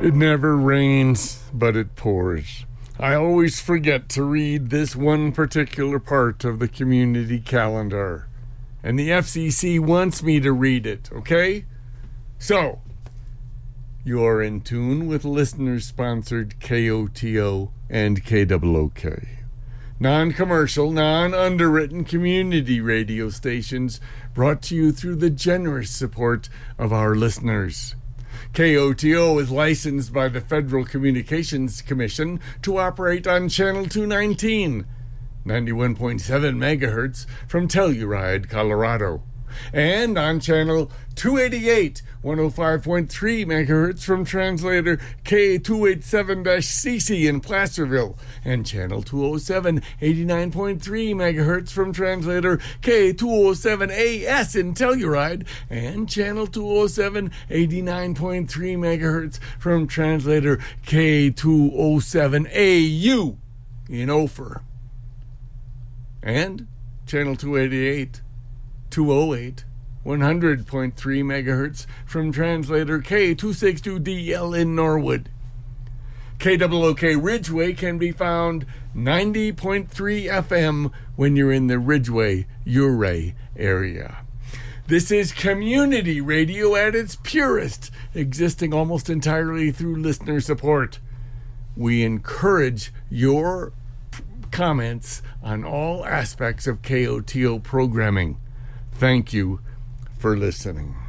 It never rains, but it pours. I always forget to read this one particular part of the community calendar. And the FCC wants me to read it, okay? So, you're in tune with listener-sponsored KOTO and KOOK. Non-commercial, non-underwritten community radio stations brought to you through the generous support of our listeners. KOTO is licensed by the Federal Communications Commission to operate on Channel 219, 91.7 megahertz from Telluride, Colorado, and on Channel 288, 105.3 megahertz from translator K287-CC in Placerville, and Channel 207, 89.3 megahertz from translator K207-AS in Telluride, and Channel 207, 89.3 megahertz from translator K207-AU in Ophir, and Channel 288, 208, 100.3 megahertz from translator K262DL in Norwood. KOOK Ridgeway can be found 90.3 FM when you're in the Ridgeway, Ouray area. This is community radio at its purest, existing almost entirely through listener support. We encourage your comments on all aspects of KOTO programming. Thank you for listening.